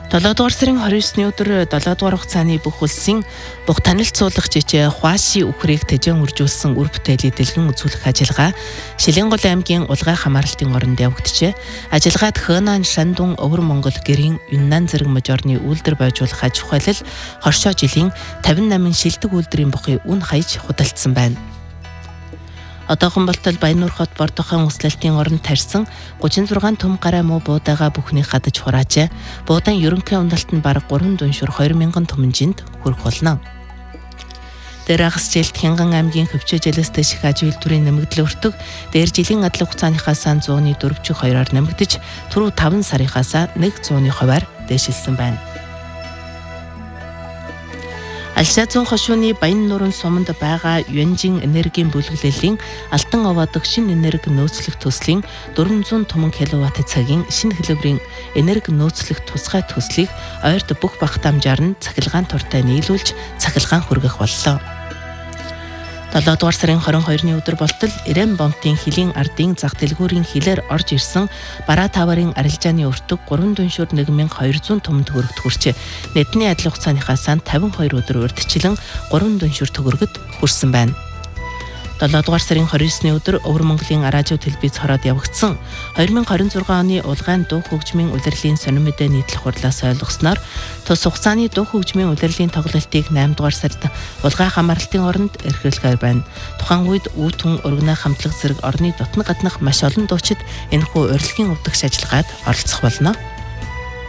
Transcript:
7 дугаар сарын 29-ны өдөр 7 дугаар хугацааны бүх улсын бүх танилцуулах жижиг Хуаши үхрийг тэжэн үржүүлсэн үр бүтээлийг дэлгэн үзүүлэх ажиллагаа Шилэнгол аймгийн Улгай хамаарлалтын оронд явагдажээ. Ажиллагаад Хönан, Шандун, Өвөр Монгол гэрийн Юннан зэрэг мажорны үйлдвэр бойжуулах аж ахуйлал хоршоо жилийн 58 шилдэг үйлдвэрийн бохыг үн хаяж худалдсан байна. Одоохон болтол Баяннуур хот Бордохон услалтын оронд тарьсан 36 төм гараа муу буудаага бүхний хадаж хураажээ. Буудаан ерөнхий уналт нь бараг 3 дүншүр 2000 төмөнжинд хүрэх болно. Дээрагс жилд Хянган аймгийн хөвчөөжлөөс дэших аж үйлдвэрийн нэмэгдэл өртөг дээр жилийн адлаг хугацааныхаас 142-оор нэмэгдэж түрүү 5 сарынхаас 100%-аар дээшилсэн байна. Алшаазун хошууны Баяннуурын суманд байгаа Юанжин энергийн бүлэглэлийн Алтан овоодох шинэ энерги нөөцлөх төслийн 400 томон киловатт цагийн шинэ хэлбэрийн энерги нөөцлөх тусгай төслийг ойрд бүх багтаамжаар нь цахилгаан туртай нийлүүлж цахилгаан хүргэх боллоо. 7 дугаар сарын 22-ны өдөр болтол Ирэм бомтын хилийн ардын зах дэлгүүрийн хилээр орж ирсэн бараа таварын арилжааны өртөг 3 дүншүр 1200 төмөн төгрөгт хүрчээ. Нийтний адил хугацааныхаас 52 өдөр урьдчилан 3 дүншүр төгрөгөд хүрсэн байна. 7 дугаар сарын 29-ны өдөр Өвөр Монголын Араажуу телевиз хороод явагдсан 2026 оны улгаан дуу хөгжмийн улирлын сонин мэдээ нийтлэх хурлаас ойлгосноор тус хугацааны дуу хөгжмийн улирлын тоглолтыг 8 дугаар сард Улгай хамаарлалтын оронд эрхлүүлгээр байна. Тухайн үед Үүтэн өргөнөө хамтлаг зэрэг орны дотно гаднах маш олон дуучид энэхүү урилгын өвдөгч ажиллагаад оролцох болно.